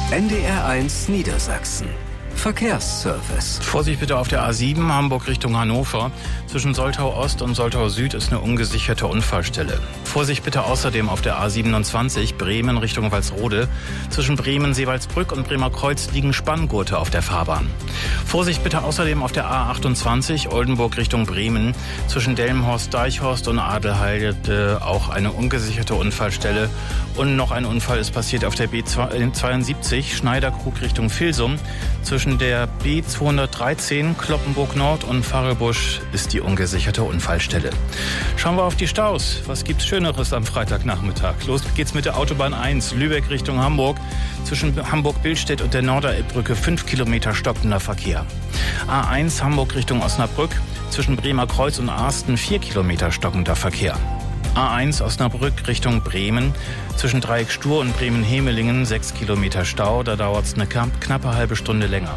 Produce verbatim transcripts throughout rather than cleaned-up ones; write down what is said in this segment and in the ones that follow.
N D R eins Niedersachsen. Verkehrsservice. Vorsicht bitte auf der A sieben, Hamburg Richtung Hannover. Zwischen Soltau Ost und Soltau Süd ist eine ungesicherte Unfallstelle. Vorsicht bitte außerdem auf der A siebenundzwanzig, Bremen Richtung Walsrode. Zwischen Bremen-Seewaldsbrück und Bremer Kreuz liegen Spanngurte auf der Fahrbahn. Vorsicht bitte außerdem auf der A achtundzwanzig, Oldenburg Richtung Bremen. Zwischen Delmenhorst-Deichhorst und Adelheide auch eine ungesicherte Unfallstelle. Und noch ein Unfall ist passiert auf der B zweiundsiebzig, Schneiderkrug Richtung Vilsum. Zwischen der B zweihundertdreizehn, Cloppenburg Nord und Pfarrelbusch ist die ungesicherte Unfallstelle. Schauen wir auf die Staus. Was gibt's Schöneres am Freitagnachmittag? Los geht's mit der Autobahn eins, Lübeck Richtung Hamburg. Zwischen Hamburg-Billstedt und der Norderelbbrücke fünf Kilometer stockender Verkehr. A eins, Hamburg Richtung Osnabrück. Zwischen Bremer Kreuz und Arsten vier Kilometer stockender Verkehr. A eins Osnabrück Richtung Bremen. Zwischen Dreieck Stur und Bremen-Hemelingen sechs Kilometer Stau. Da dauert es eine knappe halbe Stunde länger.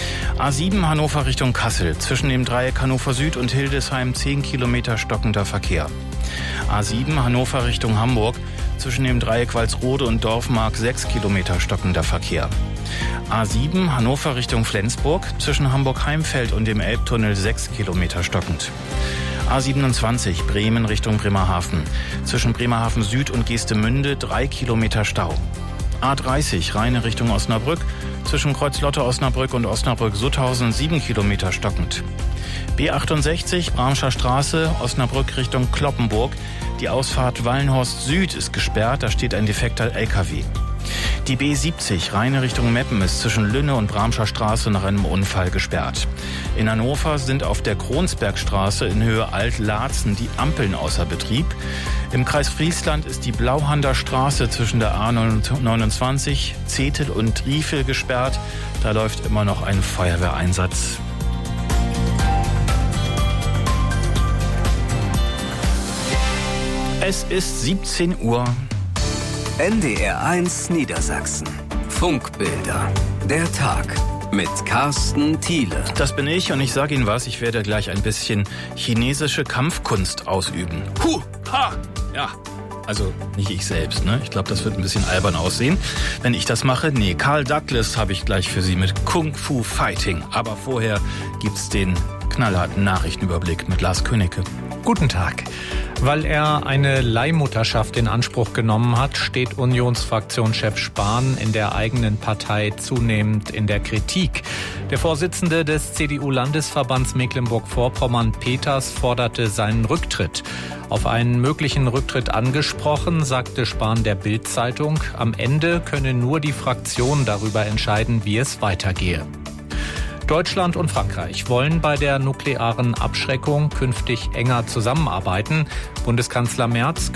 A sieben Hannover Richtung Kassel. Zwischen dem Dreieck Hannover Süd und Hildesheim zehn Kilometer stockender Verkehr. A sieben Hannover Richtung Hamburg. Zwischen dem Dreieck Walsrode und Dorfmark sechs Kilometer stockender Verkehr. A sieben Hannover Richtung Flensburg. Zwischen Hamburg-Heimfeld und dem Elbtunnel sechs Kilometer stockend. A siebenundzwanzig Bremen Richtung Bremerhaven. Zwischen Bremerhaven Süd und Geestemünde drei Kilometer Stau. A dreißig Rheine Richtung Osnabrück. Zwischen Kreuzlotte Osnabrück und Osnabrück-Sutthausen sieben Kilometer stockend. B achtundsechzig Bramscher Straße, Osnabrück Richtung Cloppenburg. Die Ausfahrt Wallenhorst Süd ist gesperrt, da steht ein defekter L K W. Die B siebzig Rheine Richtung Meppen ist zwischen Lünne und Bramscher Straße nach einem Unfall gesperrt. In Hannover sind auf der Kronsbergstraße in Höhe Alt-Laatzen die Ampeln außer Betrieb. Im Kreis Friesland ist die Blauhander Straße zwischen der A neunundzwanzig, Zetel und Triefel gesperrt. Da läuft immer noch ein Feuerwehreinsatz. Es ist siebzehn Uhr. N D R eins Niedersachsen. Funkbilder. Der Tag mit Carsten Thiele. Das bin ich und ich sage Ihnen was, ich werde gleich ein bisschen chinesische Kampfkunst ausüben. Huh, ha, ja. Also nicht ich selbst, ne? Ich glaube, das wird ein bisschen albern aussehen, wenn ich das mache. Nee, Carl Douglas habe ich gleich für Sie mit Kung Fu Fighting. Aber vorher gibt's den knallharten Nachrichtenüberblick mit Lars Königke. Guten Tag. Weil er eine Leihmutterschaft in Anspruch genommen hat, steht Unionsfraktionschef Spahn in der eigenen Partei zunehmend in der Kritik. Der Vorsitzende des C D U-Landesverbands Mecklenburg-Vorpommern, Peters, forderte seinen Rücktritt. Auf einen möglichen Rücktritt angesprochen, sagte Spahn der Bild-Zeitung, am Ende könne nur die Fraktion darüber entscheiden, wie es weitergehe. Deutschland und Frankreich wollen bei der nuklearen Abschreckung künftig enger zusammenarbeiten. Bundeskanzler Merz